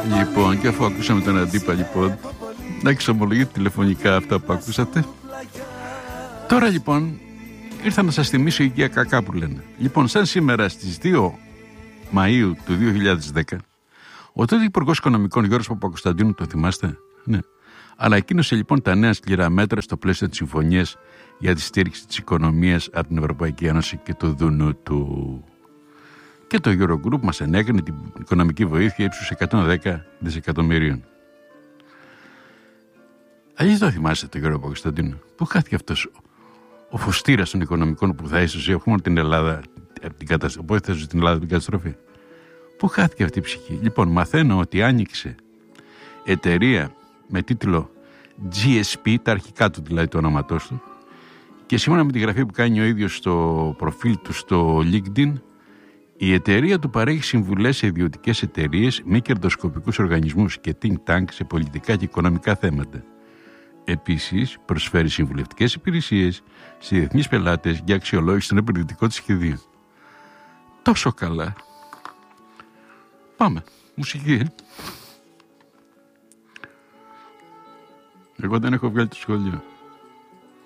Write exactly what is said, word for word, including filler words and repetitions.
Λοιπόν, και αφού ακούσαμε τον αντίπαλο pod, να εξομολογείτε τηλεφωνικά αυτά που ακούσατε. Τώρα λοιπόν ήρθα να σας θυμίσω οικία κακά που λένε. Λοιπόν, σαν σήμερα στις δύο Μαΐου του δύο χιλιάδες δέκα, ο τότε Υπουργός Οικονομικών Γιώργος Παπακοσταντίνου, το θυμάστε? Ναι. Αλλά εκείνωσε λοιπόν τα νέα σκληρά μέτρα στο πλαίσιο της συμφωνίας για τη στήριξη της οικονομίας από την Ευρωπαϊκή Ένωση και το δούνο του. Και το Eurogroup μας ενέκρινε την οικονομική βοήθεια ύψους εκατόν δέκα δισεκατομμυρίων. Αλλιώς το θυμάστε το Γιώργο Παπακοσταντίνου? Πού χάθηκε αυτός ο φωστήρας των οικονομικών που θα ίσως έχουμε την Ελλάδα από την καταστροφή, την Ελλάδα από την καταστροφή? Πού χάθηκε αυτή η ψυχή? Λοιπόν, μαθαίνω ότι άνοιξε εταιρεία με τίτλο τζι ες πι, τα αρχικά του δηλαδή το όνοματός του, και σύμφωνα με τη γραφή που κάνει ο ίδιος στο προφίλ του στο LinkedIn, η εταιρεία του παρέχει συμβουλές σε ιδιωτικές εταιρείες, μη κερδοσκοπικούς οργανισμούς και think tank σε πολιτικά και οικονομικά θέματα. Επίσης, προσφέρει συμβουλευτικές υπηρεσίες σε διεθνείς πελάτες για αξιολόγηση των επενδυτικών της σχεδίων. Τόσο καλά. Πάμε. Μουσική, ε. Εγώ δεν έχω βγάλει το σχολείο.